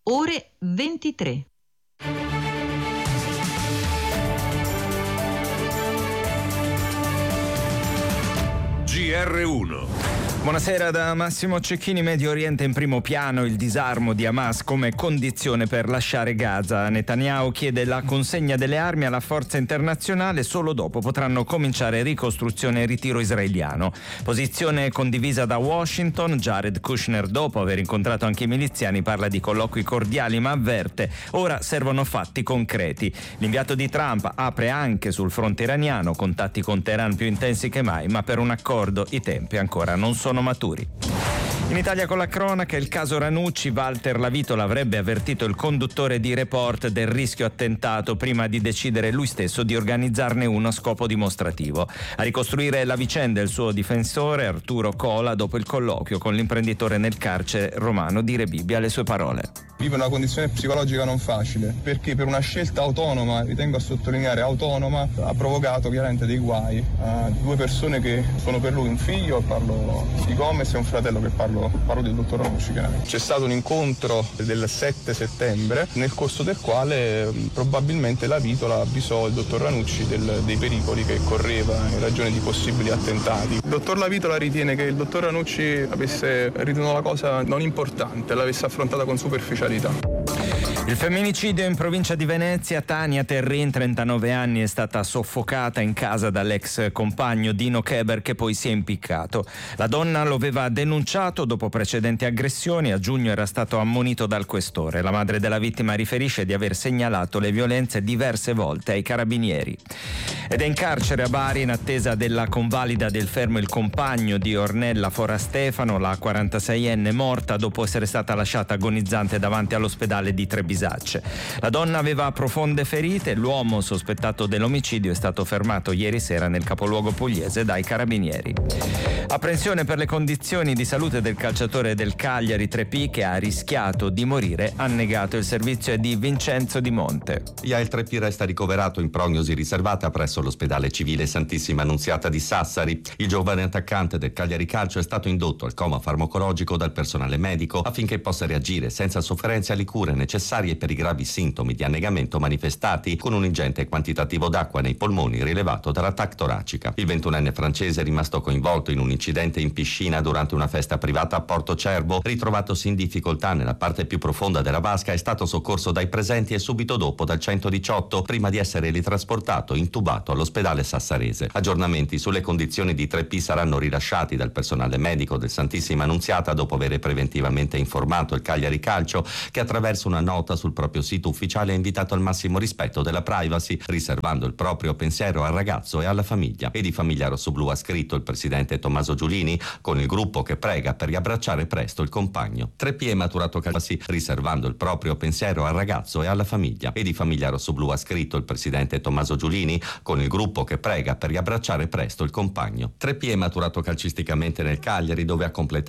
ore 23. GR1. Buonasera da Massimo Cecchini. Medio Oriente in primo piano, il disarmo di Hamas come condizione per lasciare Gaza. Netanyahu chiede la consegna delle armi alla forza internazionale, solo dopo potranno cominciare ricostruzione e ritiro israeliano. Posizione condivisa da Washington. Jared Kushner, dopo aver incontrato anche i miliziani, parla di colloqui cordiali ma avverte: ora servono fatti concreti. L'inviato di Trump apre anche sul fronte iraniano, contatti con Teheran più intensi che mai, ma per un accordo i tempi ancora non sono maturi. In Italia con la cronaca, il caso Ranucci. Walter Lavitola avrebbe avvertito il conduttore di Report del rischio attentato prima di decidere lui stesso di organizzarne uno a scopo dimostrativo. A ricostruire la vicenda il suo difensore Arturo Cola dopo il colloquio con l'imprenditore nel carcere romano di Rebibbia. Le sue parole: vive una condizione psicologica non facile, perché per una scelta autonoma, ritengo a sottolineare autonoma, ha provocato chiaramente dei guai a due persone che sono per lui un figlio, parlo di Gomez, e un fratello che parlo del dottor Ranucci. C'è stato un incontro del 7 settembre nel corso del quale probabilmente Lavitola avvisò il dottor Ranucci dei pericoli che correva in ragione di possibili attentati. Il dottor Lavitola ritiene che il dottor Ranucci avesse ritenuto la cosa non importante, l'avesse affrontata con superficialità. Il femminicidio in provincia di Venezia. Tania Terrin, 39 anni, è stata soffocata in casa dall'ex compagno Dino Keber, che poi si è impiccato. La donna lo aveva denunciato dopo precedenti aggressioni. A giugno era stato ammonito dal questore. La madre della vittima riferisce di aver segnalato le violenze diverse volte ai carabinieri. Ed è in carcere a Bari in attesa della convalida del fermo il compagno di Ornella Forastefano, la 46enne, morta dopo essere stata lasciata agonizzante davanti all'ospedale di Trebisacce. La donna aveva profonde ferite. L'uomo sospettato dell'omicidio è stato fermato ieri sera nel capoluogo pugliese dai carabinieri. Apprensione per le condizioni di salute del calciatore del Cagliari Trepì, che ha rischiato di morire. Annegato il servizio è di Vincenzo Di Monte. Yael Trepì resta ricoverato in prognosi riservata presso l'ospedale civile Santissima Annunziata di Sassari. Il giovane attaccante del Cagliari Calcio è stato indotto al coma farmacologico dal personale medico affinché possa reagire senza sofferenze alle cure necessarie per i gravi sintomi di annegamento manifestati, con un ingente quantitativo d'acqua nei polmoni rilevato dalla TAC toracica. Il 21enne francese è rimasto coinvolto in un incidente in piscina durante una festa privata a Porto Cervo. Ritrovatosi in difficoltà nella parte più profonda della vasca, è stato soccorso dai presenti e subito dopo dal 118, prima di essere ritrasportato intubato all'ospedale sassarese. Aggiornamenti sulle condizioni di Trepì saranno rilasciati dal personale medico del Santissima Annunziata dopo aver preventivamente informato il Cagliari Calcio, che attraverso una nota sul proprio sito ufficiale ha invitato al massimo rispetto della privacy, riservando il proprio pensiero al ragazzo e alla famiglia. E di Famiglia Rossoblu ha scritto il presidente Tommaso Giulini, con il gruppo che prega per riabbracciare presto il compagno. Trepì è maturato calci, riservando il proprio pensiero al ragazzo e alla famiglia. E di Famiglia Rossoblu ha scritto il presidente Tommaso Giulini, con il gruppo che prega per riabbracciare presto il compagno. Trepì è maturato calcisticamente nel Cagliari, dove ha completato